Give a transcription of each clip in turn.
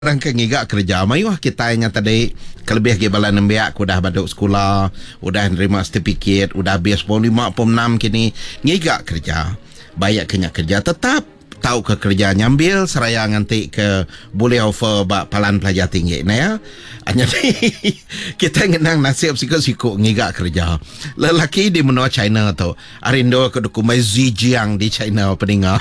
Orang kengiga kerja mayuh kita nya tadi kelebih ke balan nembiak udah baduk sekolah, udah nerima sertifikat, udah habis pom 5 pom 6 kini ngiga kerja. Banyak kena kerja tetap tahu ke kerja nyambil seraya nganti ke boleh offer bak palan pelajar tinggi nah ya. Hanya kita ngenang nasib siku-siku ngiga kerja. Lelaki di menua China tu arindo ke dukumai Zhejiang di China peninga.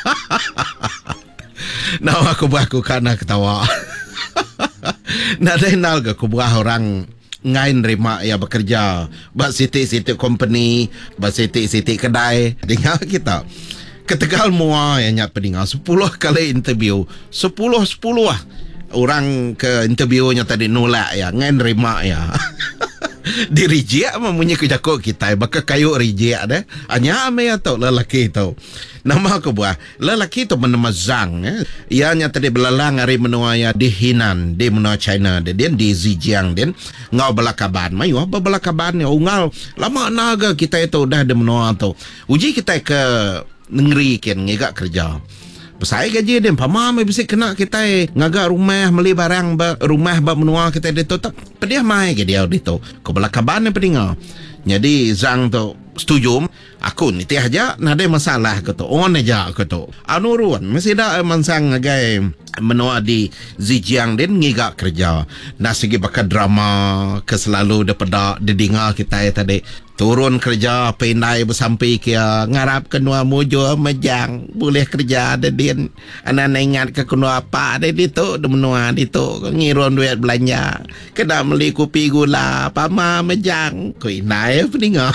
Nah aku karena ketawa. Nah denal ke aku orang ngain terima ya bekerja bak siti-siti company, bak siti-siti kedai. Dengar kita ketegal mua yang nyak pedinga 10 kali interview 10 lah orang ke interviewnya tadi nolak ya ngain terima ya. Di reject memunyi kejako kita baka kayu reject deh hanya ame atau lelaki itu nama aku buah lelaki itu bernama Zhang ia nya tadi belalang hari menua ya di Henan di menua China dia di Zhejiang dia ngau belakaban mayu apa belakaban ya ungal lama naga kita itu udah di menua tu uji kita ke negeri kan ngigak kerja Pasal gaji dia pamam bisa kena kita ngaga rumah beli barang rumah bab menua kita dia tu tak pediah mai ke dia itu ko belakaban pedinga. Jadi Zhang tu setuju aku ni teh aja nade masalah ke tu on aja ke tu anu ruan mesti dah mansang ngagai menua di Zhejiang din ngiga kerja nah segi bakal drama ke selalu daripada didengar kita tadi turun kerja pendai bersampai kia ngarap kenua mujo mejang boleh kerja ada din anak ingat ke kenua apa ada di tu de menua di tu ngiron duit belanja kena beli kopi gula pama mejang ko inai peninga.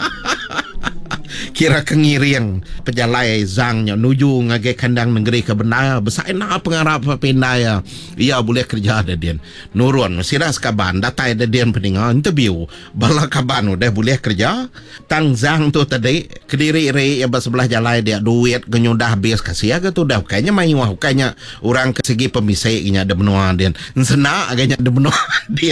Kira kengiriang pejalai Zhangnya nuju ngagai kandang negeri kebenar besar nak pengarap pendaya ia boleh kerja ada dia nurun siras kaban datai ada dia peninga interview bala kaban udah boleh kerja tang Zhang tu tadi kediri re yang sebelah jalai dia duit genyudah habis kasih agak tu dah kayaknya main wah kayaknya orang ke segi pemisainya ada benua dia sena agaknya ada benua dia.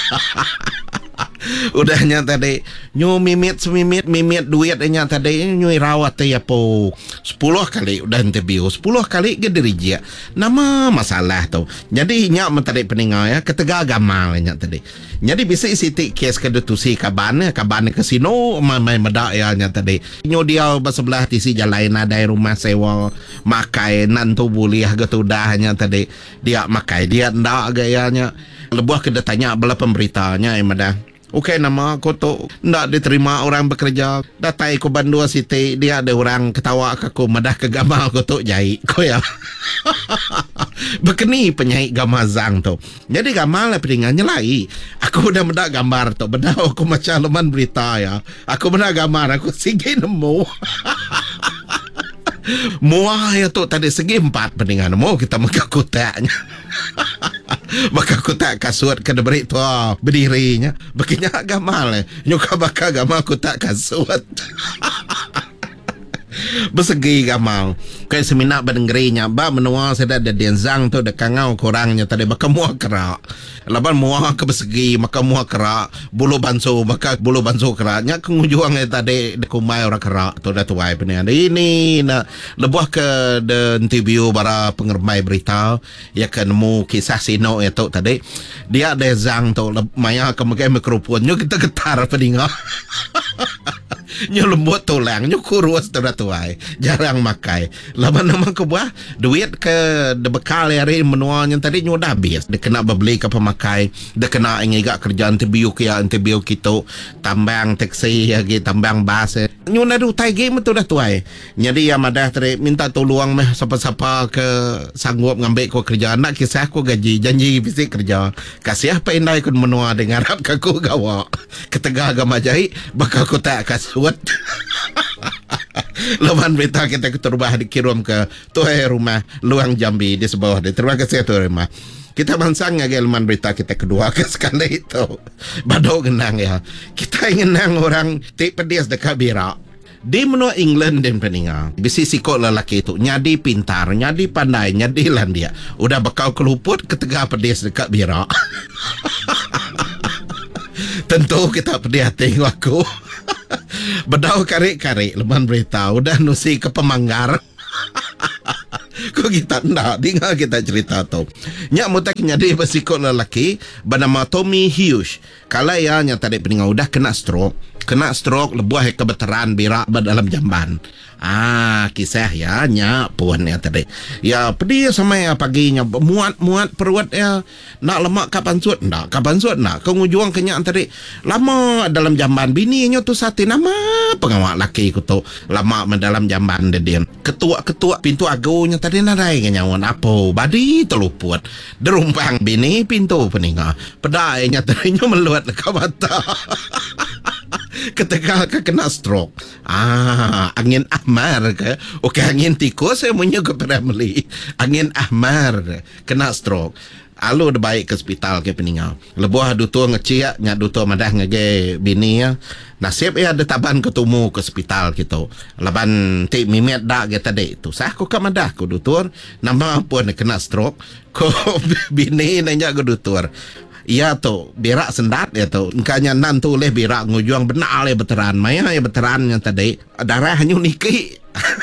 Udahnya tadi nyu mimit duit nya tadi nyu rawat ya po 10 kali udah interview 10 kali ke dirija nama masalah tu jadi nya mentari peninga ya ketega gamal nya tadi jadi bisa siti kes ke detusi kaban kasino mai medak ya nya tadi nyu dia besebelah tisi jalan ada rumah sewa makai nantu boleh gitu dah nya tadi dia makai dia ndak gayanya lebuh ke tanya bala pemberitanya dah. Okey nama aku tu ndak diterima orang bekerja datai ko bandua siti dia ada orang ketawa ke aku madah ke gambar aku tu jahit ko ya. Bekeni penyahit gambar Zhang tu. Jadi gambar lah pedingannya lagi. Aku udah mendak gambar tu. Benar aku macam leman berita ya. Aku benar gambar aku sigi nemu. Muah ya tu tadi segi 4 pedingan mau kita maka kotaknya. Maka kotak kasut kena beri tu berdirinya begini gamal nyuka bakal gamal kotak kasut. Bersegi gamal kayak seminak berdengerinya ba menua seda ada Zhang tu dekat ngau kurangnya tadi baka muak kerak laban muak ke bersegi maka muak kerak bulu banso maka bulu banso keraknya kengujuang tadi dekumai orang kerak tu dah tuai pening ini nak lebuh ke de interview bara pengermai berita ya kan nemu kisah sino itu tadi dia ada Zhang tu maya ke makai mikrofonnya kita getar pening. Nyo lembut tulang nyo kurus tu dah tuai jarang makai laban nama ke buah duit ke de bekal hari menua yang tadi nyo dah habis de kena beli ke pemakai de kena ingigak kerja interview kita tambang taksi lagi tambang bas nyo dah utai game tu dah tuai jadi ya madah tadi minta tolong meh siapa-siapa ke sanggup ngambil ko kerja nak kisah ko gaji janji bisik kerja kasih apa indai kun menua dengan harap ke ko gawa ketega agama jahit bakal ko tak kasut. Lawan berita kita terubah dikirim ke tuai rumah Luang Jambi di sebuah di terima kasih tuai rumah kita mansang ngagel man berita kita kedua ke sekali itu badau genang ya kita ingin nang orang tik pedias dekat Bira di menua England dan peninga bisi sikok lelaki itu nyadi pintar nyadi pandai nyadi landia udah bakal keluput ketega pedias dekat Bira. Tentu kita pedih tengok aku. Bedau karik-karik leman berita udah nusi ke pemanggar Kau kita nak dengar kita cerita tu. Nyak mutak nyadi besikot lelaki bernama Tommy Hughes. Kalau ya nya tadi peningau udah kena stroke lebuah kebeteran berak dalam jamban. Kisah ya nya puan ya tadi. Ya pedih sama ya paginya muat perut ya nak lemak kapan suat nak kau ngujuang kenyak tadi lama dalam jamban bini nya tu sate nama pengawak laki ku tu lama dalam jamban dia ketua pintu agonya tadi nadai kenyawan apa badi teluput derumpang bini pintu peninga pedainya tadinya meluat ke mata. Ketika kena stroke angin ahmar ke angin tikus saya punya ke family angin ahmar kena stroke alu dah baik ke hospital ke peninggal lebuah dutua ngeciak nyak dutua madah ngege bini ya nasib ya ada taban ketemu ke hospital gitu laban tik mimet dak ge tadi tu sah ko ke madah ko dutur nama pun kena stroke ko bini nanya ke dutur. Iya tu berak sendat ya tu engkanya nan tu leh berak ngujuang benar le veteran maya ya veteran yang tadi darah hanya niki.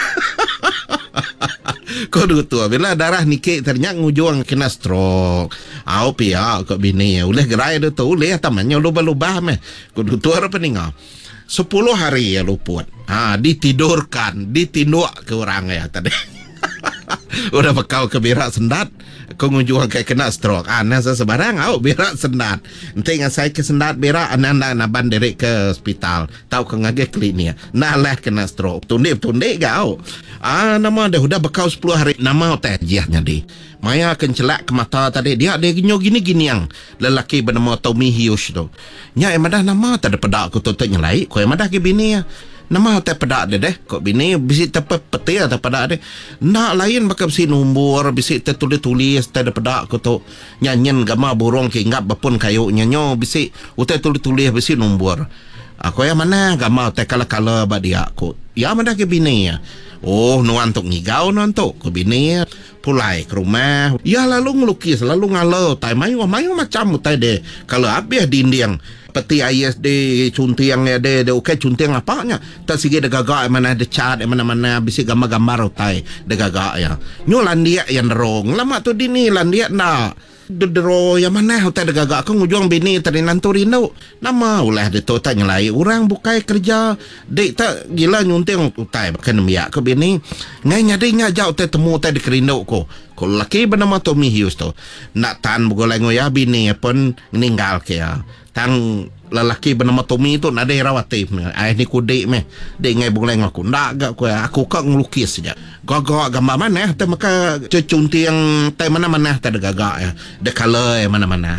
Kau tua bila darah niki ternyata ngujuang kena stroke. Au pia kau bini uleh gerai tu uleh tamannya lubah-lubah meh. Kau tua apa ninga 10 hari ya luput. Ditidurkan, ditinduk ke orang ya tadi. Udah bekau ke berak sendat kau ngujuang kayak kena stroke nasa sebarang berak sendat nanti saya ke sendat berak anda naban derek ke hospital tahu ke ngage klinik nah lah kena stroke tundip kau nama dah udah bekau 10 hari nama teh jiahnya di maya akan celak ke mata tadi dia gini yang lelaki bernama Tommy Hughes tu nya emadah nama tak ada pedak aku tu nyelai kau emadah ke bini ya nama tak pedak deh kok bini bisi tepat peti atau pedak deh nak lain bakal bisi nombor bisi tertulis tak ada pedak ko tu nyanyian gama burung ke ngap bapun kayu nyanyo bisi utai tulis bisi nombor aku yang mana gama tak kala badia ko ya mana ke bini ya nuan tok ngigau nuan tok ko bini ya pulai ke rumah ya lalu ngelukis lalu ngalau tai mayu macam utai deh kalau habis dinding peti ISD cuntiang ya de oke cuntiang apanya tak sige de gagak mana de cat mana bisi gambar-gambar utai de gagak ya nyu landia yang rong lama tu dini landia na dero yang mana utai de gagak kau ngujuang bini tadi nanturino nama ulah de tu tanya lai orang bukai kerja de tak gila nyuntiang utai kan miak ke bini ngai nyadinya jauh te temu utai de kerino ko laki bernama Tommy Hughes tu nak tan bugolai ngoya bini pun meninggal ke ya tang lelaki bernama Tommy tu nak ada rawatib ni kudik meh dek ngai boleh ngaku ndak gak aku kak ngelukis saja gagak gambar mana te maka cuntiang te mana tak ada gagak ya de color mana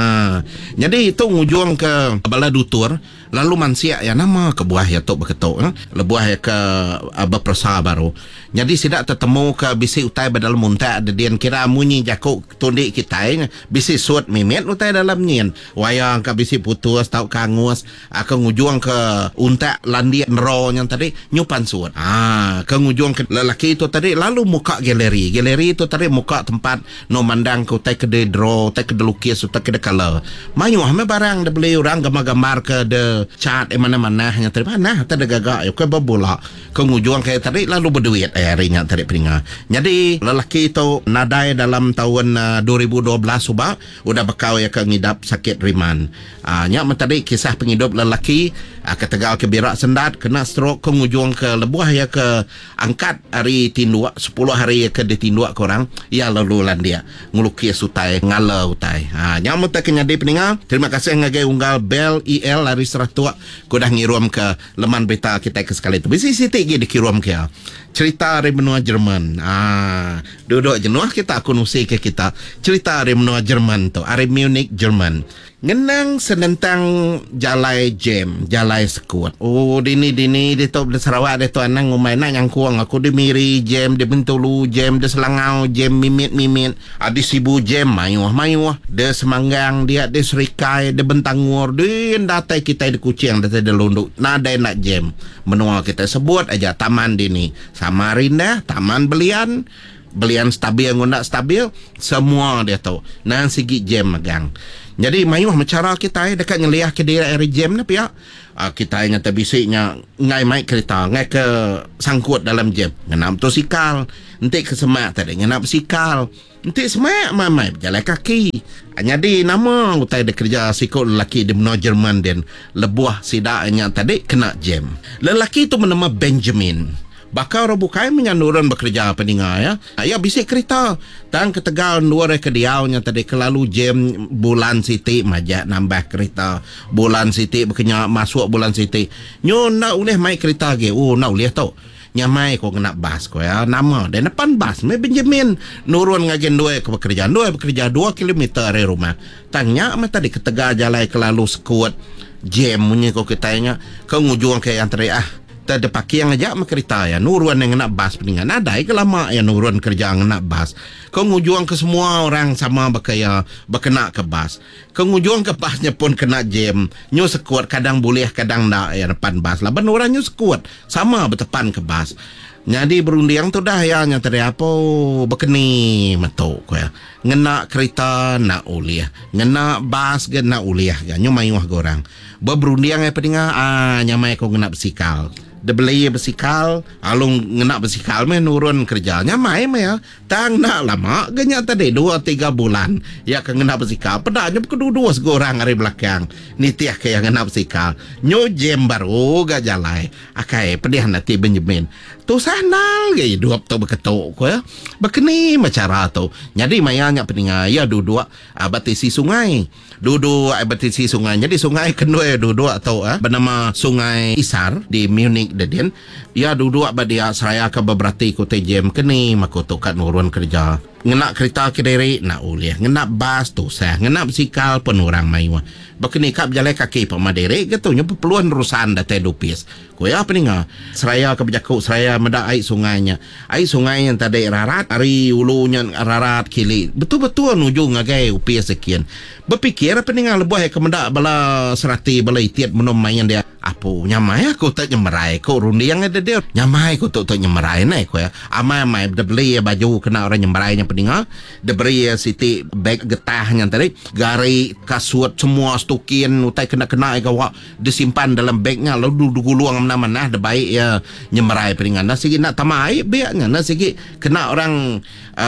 jadi itu ngujuang ke bala dutur lalu mansia ya nama ke buah ya tok beketok lebuah ya ke berprasa baru jadi sidak tertemu ke bisi utai badal muntah ada dian kira munyi jakuk tundik kita bisi suat mimet utai dalam nyin wayang ke bisi putus tau kangus ke ngujuang ke unta landia nero yang tadi nyupan suat ke ngujuang ke lelaki itu tadi lalu muka galeri itu tadi muka tempat no mandang ke utai kedai draw utai kedai lukis utai kedai color mayu hame barang dia beli orang gambar-gambar ke de cat mana-mana yang tadi mana tadi gagak ke babola ke ngujuang kayak tadi lalu berduit harinya tadi peringat jadi lelaki itu nadai dalam tahun 2012 subak udah bekau ya ke ngidap sakit riman nyak tadi kisah penghidup lelaki ke Tegal ke berak sendat kena stroke ke ngujuang ke lebuah ya ke angkat hari tinduk 10 hari ya ke ditinduk ke orang ya lalu landia ngelukis utai ngala utai nyak muta kenyadi peningal terima kasih ngagai unggal bel IL lari seratua ku dah ngirum ke leman berita kita ke sekali itu bisi sitik gi dikirum ke cerita dari benua Jerman duduk jenuh kita aku nusi ke kita cerita dari benua Jerman tu dari Munich Jerman ngenang senentang jalai jam jalai sekuat dini di top di Sarawak di tu anang ngumai nak yang kuang aku di miri jam di Bentulu jam di Selangau jam mimit di Sibu jam mayuah di Semanggang dia di Serikai di Bentangur di datai kita di Kucing datai di Lunduk nadai nak jam menua kita sebut aja taman dini Samarinda taman belian stabil yang ngundak stabil semua dia tahu nan segi jam megang jadi mayuh mencara kita dekat ngeliah ke daerah jam ni pihak kita nyata bisiknya ngai mai kereta ngai ke sangkut dalam jam ngena motosikal Nanti kesemak tadi nak bersikal. Nanti semak mamai berjalan kaki. Jadi nama utai dia kerja sikut lelaki di benua Jerman dan lebuah sidaknya tadi kena jam. Lelaki tu bernama Benjamin. Bakal orang bukai menyanduran bekerja peninggal ya. Ya bisik kereta. Dan ke Tegal dua ke diaunya tadi kelalu jam bulan siti majak nambah kereta. Bulan siti berkenya masuk bulan siti. Nyo nak uleh mai kereta ge. Oh nak uleh tau. Nyamai ko kena bas ko ya. Nama dan depan bas me Benjamin nurun ngagen dua ke bekerja. Dua bekerja 2 kilometer dari rumah. Tanya me tadi ke Tegal jalan kelalu sekuat jam munyi ko kitanya. Kau ngujung ke yang tadi ada paki yang ngajak me kereta ya nurun yang nak bas peningan ada ke lama ya nurun kerja yang nak bas kau ngujung ke semua orang sama berkaya berkena ke bas kau ngujung ke basnya pun kena jam nyu sekuat kadang boleh kadang tak ya depan bas lah orang nyu sekuat sama bertepan ke bas jadi berundiang tu dah ya yang tadi apa berkeni metok ya ngena kereta nak uliah ngena bas ke nak uliah ya nyu mayuh gorang berundiang ya peningan nyamai kau ngena bersikal dia beli bersikal alung ngenak bersikal main nurun kerjanya main ya tang nak lama ganya tadi 2-3 bulan ya kan ngenak bersikal pedanya kedua-dua segorang hari belakang ni tiah ke yang ngenak bersikal nyo jem baru gak jalai akai pedih nanti Benjamin tu sanal gaya dua tu berketuk ko ya berkeni macara tu jadi mayanya peninga ya dua-dua batisi sungai duduk batisi sungai jadi sungai kedua duduk atau bernama Sungai Isar di Munich dan ya duduk dia saya ke beberati kota jam keni makutukan nurun kerja ngenak kereta ke diri nak uliah ngenak bas tu saya ngenak bersikal pun orang maiwa bakni kap jalan kaki pemadere gitu nya perluan urusan data dupis ko ya apa ninga seraya ke bejaku seraya meda air sungainya air sungai yang tadi rarat ari ulunya rarat kili betul-betul nuju ngagai upis sekian berpikir apa ninga lebuh ke meda bala serati bala itiat menom main dia apa nyamai aku tak nyemerai ko rundi yang ada dia nyamai ko tak nyemerai naik ko ya amai de beli baju kena orang nyemerainya peninga de beri siti bag getahnya tadi gari kasut semua stukin utai kena gawa disimpan dalam bagnya lalu duguluang mana-mana de baik ya nyemerai peninga nah sigi nak tamai biaknya nah sigi kena orang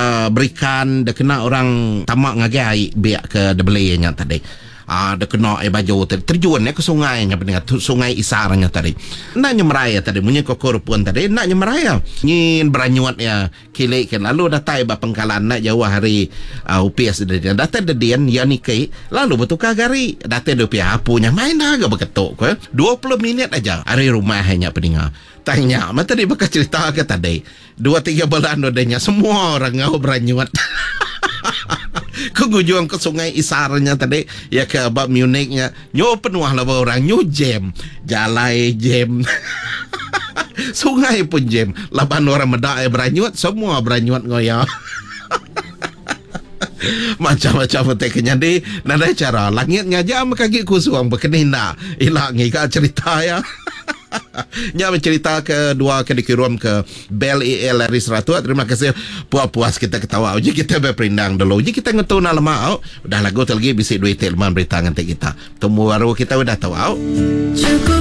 berikan de kena orang tamak ngagai biak ke de belinya tadi ada kena baju terjun ke sungai nya pendengar Sungai Isarnya tadi nak nyemeraya tadi punya kokorupun tadi nak nyemeraya ngin beranyuat ya kile kan lalu datai ba pengkalan nak jauh hari UPS dia data dedian ya nikai lalu bertukar gari data dia pihak punya main agak beketuk ko 20 minit aja hari rumah hanya pendengar tanya mata dia bekas cerita ke tadi 2-3 bulan dodanya semua orang ngau beranyuat kegujung ke Sungai Isarnya tadi ya ke bab Munichnya nyo penuh lah orang nyo jam jalai jam sungai pun jam laban orang medai beranyut semua beranyut ngoya macam-macam teknya di nada cara langit ngajak kaki kusuang berkenina ilang ngika cerita ya nya bercerita kedua ke dikirim ke Bel EL Aris Ratu. Terima kasih puas kita ketawa uji kita berperindang dulu uji kita ngetu na lama udah lagu lagi bisa duit telman berita nganti kita temu baru kita udah tahu cukup